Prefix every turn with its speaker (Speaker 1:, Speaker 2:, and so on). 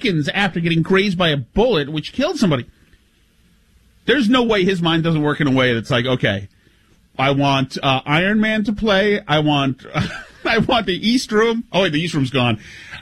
Speaker 1: seconds after getting grazed by a bullet, which killed somebody. There's no way his mind doesn't work in a way that's like, okay, I want Iron Man to play. I want the East Room. Oh, wait, the East Room's gone.